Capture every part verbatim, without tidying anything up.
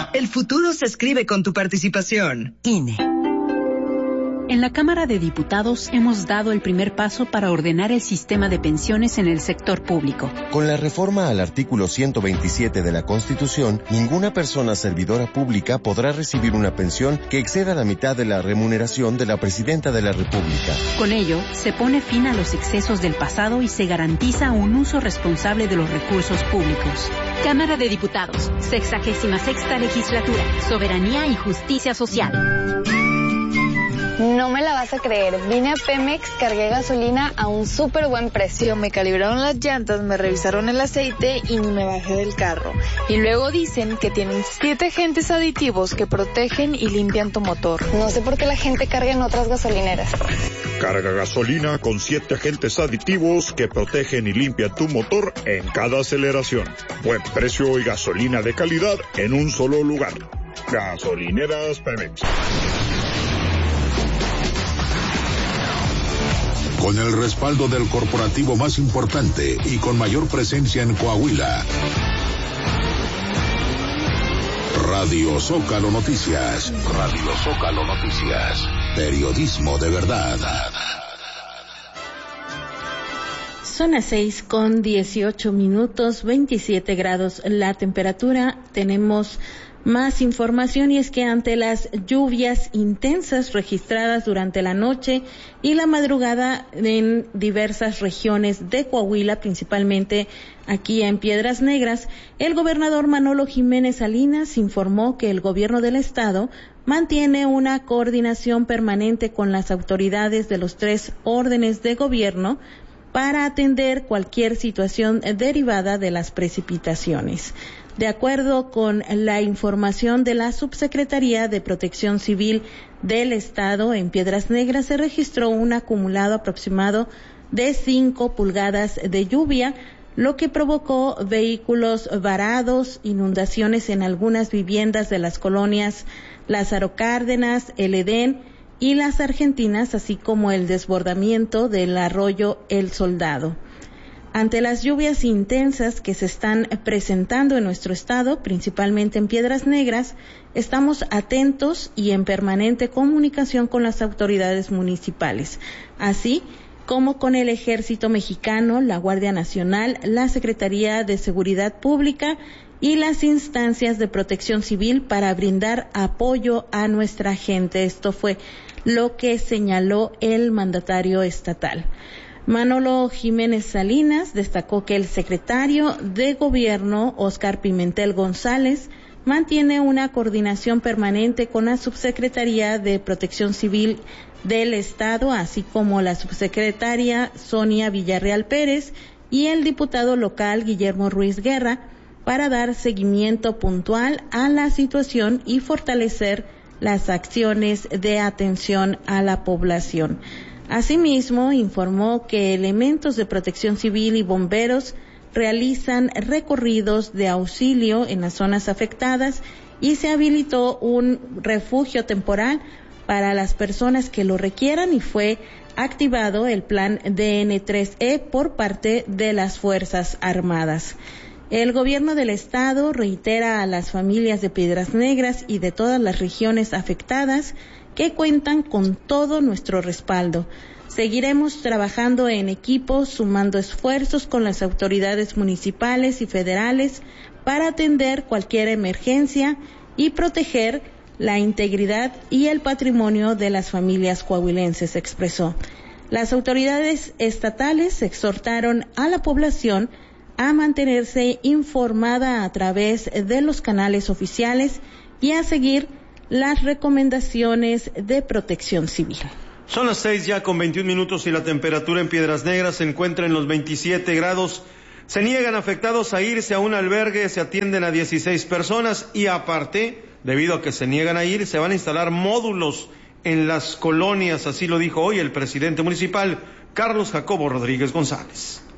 El futuro se escribe con tu participación. I N E. En la Cámara de Diputados hemos dado el primer paso para ordenar el sistema de pensiones en el sector público. Con la reforma al artículo ciento veintisiete de la Constitución, ninguna persona servidora pública podrá recibir una pensión que exceda la mitad de la remuneración de la Presidenta de la República. Con ello, se pone fin a los excesos del pasado y se garantiza un uso responsable de los recursos públicos. Cámara de Diputados, sexagésima sexta legislatura, soberanía y justicia social. No me la vas a creer, vine a Pemex, cargué gasolina a un súper buen precio. Me calibraron las llantas, me revisaron el aceite y ni me bajé del carro. Y luego dicen que tienen siete agentes aditivos que protegen y limpian tu motor. No sé por qué la gente carga en otras gasolineras. Carga gasolina con siete agentes aditivos que protegen y limpian tu motor en cada aceleración. Buen precio y gasolina de calidad en un solo lugar. Gasolineras Pemex. Con el respaldo del corporativo más importante y con mayor presencia en Coahuila. Radio Zócalo Noticias. Radio Zócalo Noticias. Periodismo de verdad. Son las seis con dieciocho minutos, veintisiete grados la temperatura. Tenemos más información y es que ante las lluvias intensas registradas durante la noche y la madrugada en diversas regiones de Coahuila, principalmente aquí en Piedras Negras, el gobernador Manolo Jiménez Salinas informó que el gobierno del estado mantiene una coordinación permanente con las autoridades de los tres órdenes de gobierno para atender cualquier situación derivada de las precipitaciones. De acuerdo con la información de la Subsecretaría de Protección Civil del Estado, en Piedras Negras se registró un acumulado aproximado de cinco pulgadas de lluvia, lo que provocó vehículos varados, inundaciones en algunas viviendas de las colonias Lázaro Cárdenas, El Edén y Las Argentinas, así como el desbordamiento del arroyo El Soldado. Ante las lluvias intensas que se están presentando en nuestro estado, principalmente en Piedras Negras, estamos atentos y en permanente comunicación con las autoridades municipales, así como con el Ejército Mexicano, la Guardia Nacional, la Secretaría de Seguridad Pública y las instancias de protección civil para brindar apoyo a nuestra gente. Esto fue lo que señaló el mandatario estatal. Manolo Jiménez Salinas destacó que el secretario de Gobierno, Óscar Pimentel González, mantiene una coordinación permanente con la Subsecretaría de Protección Civil del Estado, así como la subsecretaria Sonia Villarreal Pérez y el diputado local Guillermo Ruiz Guerra, para dar seguimiento puntual a la situación y fortalecer las acciones de atención a la población. Asimismo, informó que elementos de protección civil y bomberos realizan recorridos de auxilio en las zonas afectadas y se habilitó un refugio temporal para las personas que lo requieran y fue activado el plan D N tres E por parte de las Fuerzas Armadas. El gobierno del estado reitera a las familias de Piedras Negras y de todas las regiones afectadas que cuentan con todo nuestro respaldo. Seguiremos trabajando en equipo, sumando esfuerzos con las autoridades municipales y federales para atender cualquier emergencia y proteger la integridad y el patrimonio de las familias coahuilenses, expresó. Las autoridades estatales exhortaron a la población a mantenerse informada a través de los canales oficiales y a seguir las recomendaciones de protección civil. Son las seis ya con veintiún minutos y la temperatura en Piedras Negras se encuentra en los veintisiete grados. Se niegan afectados a irse a un albergue, se atienden a dieciséis personas y aparte, debido a que se niegan a ir, se van a instalar módulos en las colonias, así lo dijo hoy el presidente municipal, Carlos Jacobo Rodríguez González.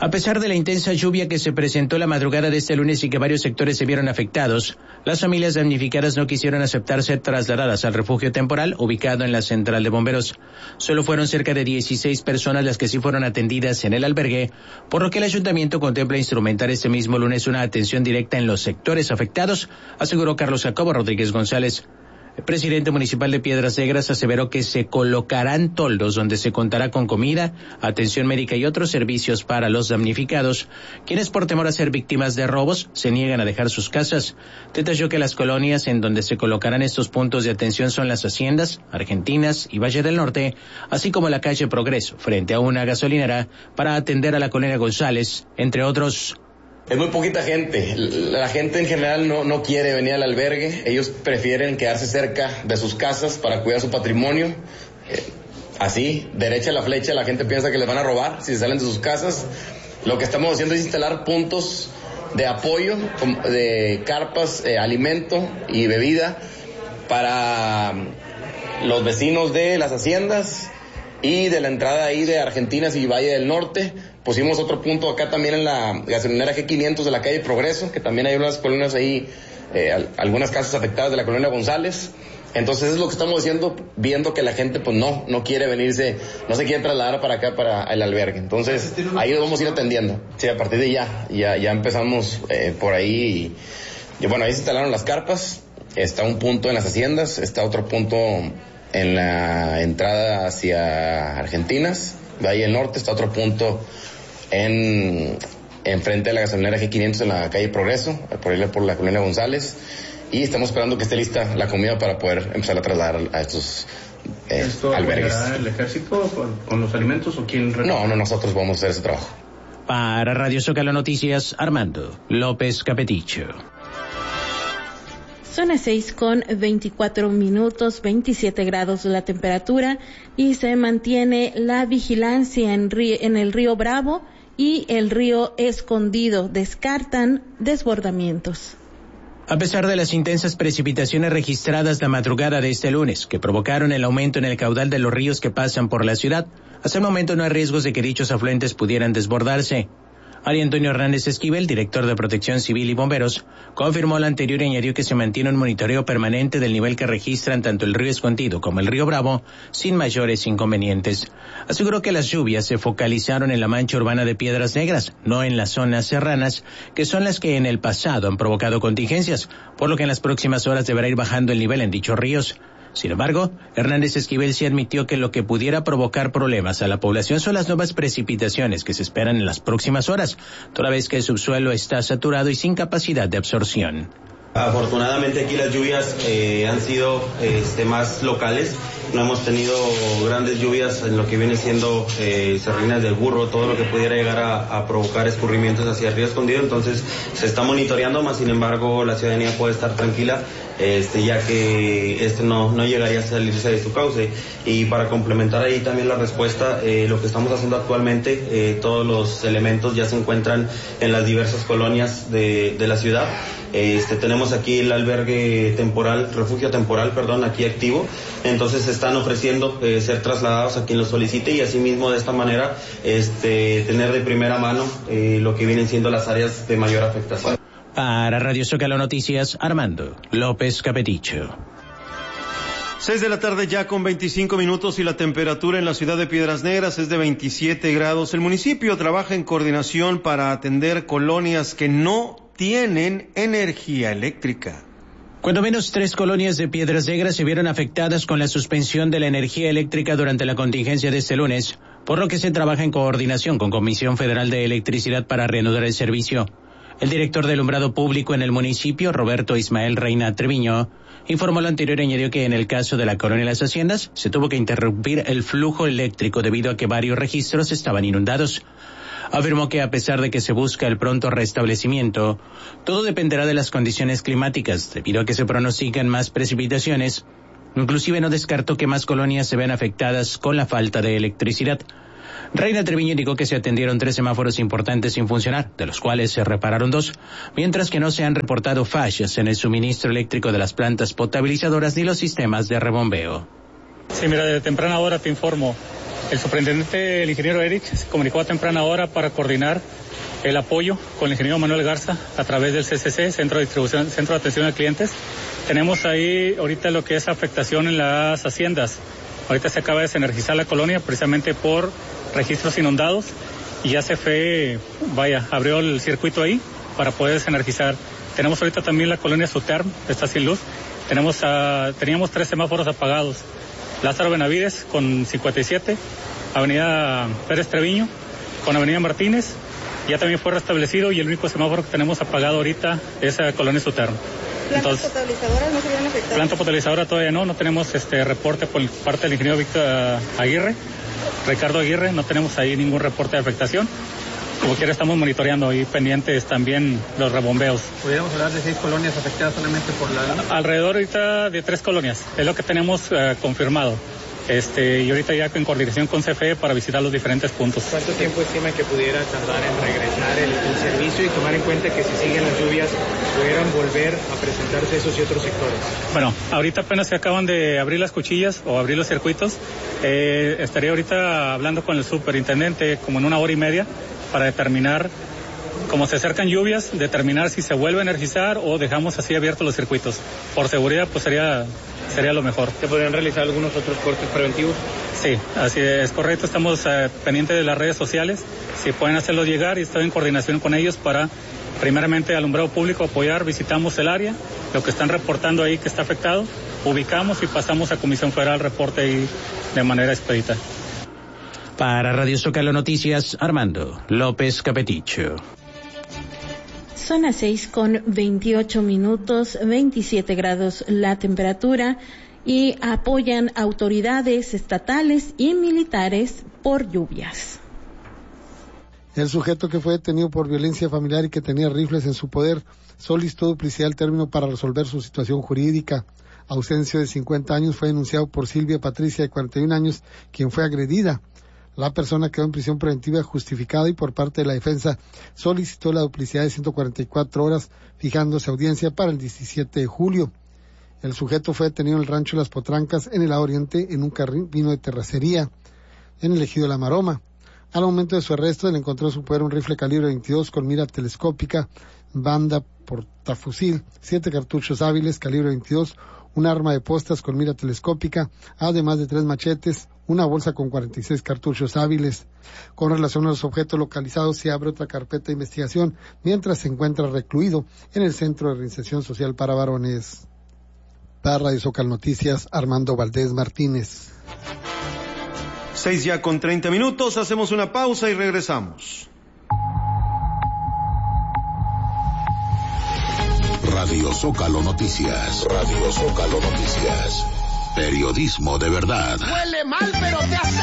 A pesar de la intensa lluvia que se presentó la madrugada de este lunes y que varios sectores se vieron afectados, las familias damnificadas no quisieron aceptar ser trasladadas al refugio temporal ubicado en la central de bomberos. Solo fueron cerca de dieciséis personas las que sí fueron atendidas en el albergue, por lo que el ayuntamiento contempla instrumentar este mismo lunes una atención directa en los sectores afectados, aseguró Carlos Jacobo Rodríguez González. El presidente municipal de Piedras Negras aseveró que se colocarán toldos donde se contará con comida, atención médica y otros servicios para los damnificados, quienes por temor a ser víctimas de robos se niegan a dejar sus casas. Detalló que las colonias en donde se colocarán estos puntos de atención son las Haciendas, Argentinas y Valle del Norte, así como la calle Progreso, frente a una gasolinera, para atender a la colonia González, entre otros. Es muy poquita gente, la gente en general no, no quiere venir al albergue, ellos prefieren quedarse cerca de sus casas para cuidar su patrimonio. Eh, así, derecha la flecha, la gente piensa que les van a robar si salen de sus casas. Lo que estamos haciendo es instalar puntos de apoyo, de carpas, eh, alimento y bebida para los vecinos de las haciendas y de la entrada ahí de Argentinas y Valle del Norte. Pusimos otro punto acá también en la gasolinera G quinientos de la calle Progreso, que también hay unas colonias ahí, eh, algunas casas afectadas de la colonia González. Entonces es lo que estamos haciendo, viendo que la gente pues no, no quiere venirse, no se quiere trasladar para acá, para el albergue. Entonces ahí lo vamos a ir atendiendo. Sí, a partir de ya, ya, ya empezamos eh, por ahí. Y, y bueno, ahí se instalaron las carpas, está un punto en las haciendas, está otro punto en la entrada hacia Argentinas, de ahí el norte, está otro punto en, en frente de la gasolinera G quinientos en la calle Progreso, por ir por la colonia González, y estamos esperando que esté lista la comida para poder empezar a trasladar a estos eh, ¿Esto albergues. ¿El ejército con, con los alimentos o quién? No, no, nosotros vamos a hacer ese trabajo. Para Radio Zócalo Noticias, Armando López Capeticho. Son las seis con veinticuatro minutos, veintisiete grados la temperatura y se mantiene la vigilancia en, río, en el río Bravo y el río Escondido. Descartan desbordamientos. A pesar de las intensas precipitaciones registradas la madrugada de este lunes, que provocaron el aumento en el caudal de los ríos que pasan por la ciudad, hasta el momento no hay riesgos de que dichos afluentes pudieran desbordarse. Ari Antonio Hernández Esquivel, director de Protección Civil y Bomberos, confirmó lo anterior y añadió que se mantiene un monitoreo permanente del nivel que registran tanto el río Escondido como el río Bravo, sin mayores inconvenientes. Aseguró que las lluvias se focalizaron en la mancha urbana de Piedras Negras, no en las zonas serranas, que son las que en el pasado han provocado contingencias, por lo que en las próximas horas deberá ir bajando el nivel en dichos ríos. Sin embargo, Hernández Esquivel sí admitió que lo que pudiera provocar problemas a la población son las nuevas precipitaciones que se esperan en las próximas horas, toda vez que el subsuelo está saturado y sin capacidad de absorción. Afortunadamente aquí las lluvias eh, han sido este, más locales, no hemos tenido grandes lluvias en lo que viene siendo eh, Serrinas del Burro, todo lo que pudiera llegar a, a provocar escurrimientos hacia el río Escondido, entonces se está monitoreando, más sin embargo la ciudadanía puede estar tranquila, este, ya que este no, no llegaría a salirse de su cauce. Y para complementar ahí también la respuesta, eh, lo que estamos haciendo actualmente, eh, todos los elementos ya se encuentran en las diversas colonias de, de la ciudad. Este, tenemos aquí el albergue temporal, refugio temporal, perdón, aquí activo, entonces se están ofreciendo eh, ser trasladados a quien lo solicite y asimismo de esta manera este, tener de primera mano eh, lo que vienen siendo las áreas de mayor afectación. Para Radio Zócalo Noticias, Armando López Capeticho. Seis de la tarde ya con veinticinco minutos y la temperatura en la ciudad de Piedras Negras es de veintisiete grados. El municipio trabaja en coordinación para atender colonias que no tienen energía eléctrica. Cuando menos tres colonias de Piedras Negras se vieron afectadas con la suspensión de la energía eléctrica durante la contingencia de este lunes, por lo que se trabaja en coordinación con Comisión Federal de Electricidad para reanudar el servicio. El director de alumbrado público en el municipio, Roberto Ismael Reina Treviño, informó lo anterior y añadió que en el caso de la colonia Las Haciendas se tuvo que interrumpir el flujo eléctrico debido a que varios registros estaban inundados. Afirmó que a pesar de que se busca el pronto restablecimiento, todo dependerá de las condiciones climáticas, debido a que se pronostican más precipitaciones. Inclusive no descartó que más colonias se vean afectadas con la falta de electricidad. Reina Treviño indicó que se atendieron tres semáforos importantes sin funcionar, de los cuales se repararon dos, mientras que no se han reportado fallas en el suministro eléctrico de las plantas potabilizadoras ni los sistemas de rebombeo. Sí, mira, de temprana hora te informo. El superintendente, el ingeniero Eric, se comunicó a temprana hora para coordinar el apoyo con el ingeniero Manuel Garza a través del C C C, Centro de Distribución, Centro de Atención a Clientes. Tenemos ahí ahorita lo que es afectación en las haciendas. Ahorita se acaba de desenergizar la colonia precisamente por registros inundados y ya se fue, vaya, abrió el circuito ahí para poder desenergizar. Tenemos ahorita también la colonia Suterm, está sin luz. Tenemos uh, teníamos tres semáforos apagados. Lázaro Benavides con cincuenta y siete, Avenida Pérez Treviño con Avenida Martínez, ya también fue restablecido y el único semáforo que tenemos apagado ahorita es la colonia Suterm. ¿Plantas potabilizadoras no se habían afectado? Planta potabilizadora todavía no, no tenemos este reporte por parte del ingeniero Víctor Aguirre, Ricardo Aguirre, no tenemos ahí ningún reporte de afectación. Como quiera estamos monitoreando ahí pendientes también los rebombeos. ¿Pudiéramos hablar de seis colonias afectadas solamente por la...? Alrededor ahorita de tres colonias, es lo que tenemos uh, confirmado. Este, y ahorita ya en coordinación con C F E para visitar los diferentes puntos. ¿Cuánto tiempo estima que pudiera tardar en regresar el, el servicio y tomar en cuenta que si siguen las lluvias pudieran volver a presentarse esos y otros sectores? Bueno, ahorita apenas se acaban de abrir las cuchillas o abrir los circuitos. Eh, estaría ahorita hablando con el superintendente como en una hora y media para determinar, como se acercan lluvias, determinar si se vuelve a energizar o dejamos así abiertos los circuitos. Por seguridad, pues sería sería lo mejor. ¿Se podrían realizar algunos otros cortes preventivos? Sí, así es correcto. Estamos eh, pendientes de las redes sociales. Si pueden hacerlo llegar y estoy en coordinación con ellos para, primeramente, alumbrado público, apoyar, visitamos el área, lo que están reportando ahí que está afectado, ubicamos y pasamos a Comisión Federal reporte ahí de manera expedita. Para Radio Zócalo Noticias, Armando López Capeticho. Son las seis con veintiocho minutos, veintisiete grados la temperatura y apoyan autoridades estatales y militares por lluvias. El sujeto que fue detenido por violencia familiar y que tenía rifles en su poder solicitó duplicidad al término para resolver su situación jurídica. Ausencio de cincuenta años fue denunciado por Silvia Patricia, de cuarenta y un años, quien fue agredida. La persona quedó en prisión preventiva justificada y por parte de la defensa solicitó la duplicidad de ciento cuarenta y cuatro horas, fijándose audiencia para el diecisiete de julio. El sujeto fue detenido en el rancho Las Potrancas, en el lado oriente, en un carrino de terracería, en el ejido La Maroma. Al momento de su arresto, le encontró en su poder un rifle calibre veintidós con mira telescópica, banda portafusil, siete cartuchos hábiles calibre veintidós, un arma de postas con mira telescópica, además de tres machetes, una bolsa con cuarenta y seis cartuchos hábiles. Con relación a los objetos localizados, se abre otra carpeta de investigación, mientras se encuentra recluido en el Centro de Reinserción Social para Varones. Para Radio Zócalo Noticias, Armando Valdés Martínez. Seis ya con treinta minutos, hacemos una pausa y regresamos. Radio Zócalo Noticias. Radio Zócalo Noticias. Periodismo de verdad. Huele mal, pero te hace